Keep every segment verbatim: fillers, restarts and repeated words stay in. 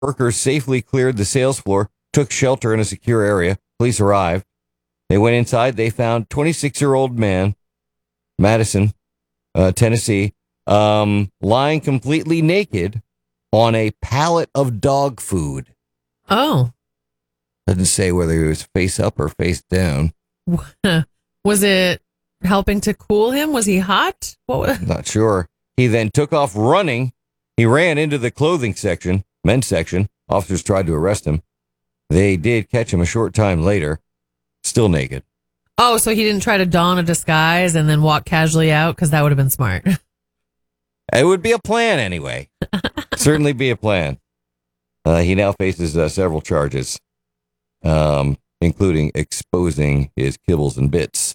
Workers safely cleared the sales floor, took shelter in a secure area. Police arrived. They went inside. They found twenty-six-year-old man, Madison, uh, Tennessee, um, lying completely naked on a pallet of dog food. Oh. Doesn't say whether he was face up or face down. Was it helping to cool him? Was he hot? What was- Not sure. He then took off running. He ran into the clothing section, men's section. Officers tried to arrest him. They did catch him a short time later, still naked. Oh, so he didn't try to don a disguise and then walk casually out? Because that would have been smart. It would be a plan anyway. Certainly be a plan. Uh, he now faces uh, several charges, um, including exposing his kibbles and bits.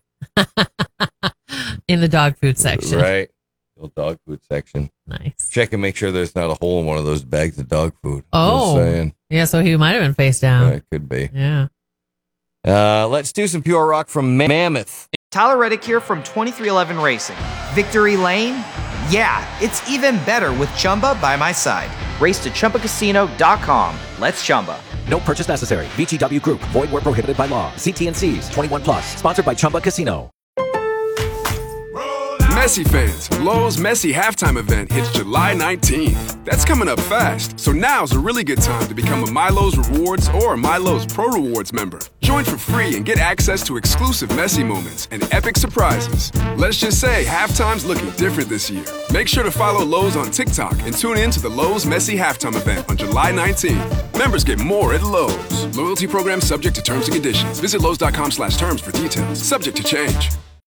In the dog food section. Right. The dog food section. Nice. Check and make sure there's not a hole in one of those bags of dog food. Oh. Just saying. Yeah, so he might have been face down. Uh, it could be. Yeah. Uh, let's do some pure rock from Mammoth. Tyler Reddick here from twenty-three eleven Racing. Victory Lane? Yeah, it's even better with Chumba by my side. Race to Chumba Casino dot com. Let's Chumba. No purchase necessary. V G W Group. Void where prohibited by law. See T and C's. twenty-one plus. Sponsored by Chumba Casino. Messi fans, Lowe's Messi halftime event hits July nineteenth. That's coming up fast, so now's a really good time to become a MyLowe's Rewards or MyLowe's Pro Rewards member. Join for free and get access to exclusive Messi moments and epic surprises. Let's just say halftime's looking different this year. Make sure to follow Lowe's on TikTok and tune in to the Lowe's Messi halftime event on July nineteenth. Members get more at Lowe's. Loyalty program subject to terms and conditions. Visit Lowe's dot com slash terms for details. Subject to change.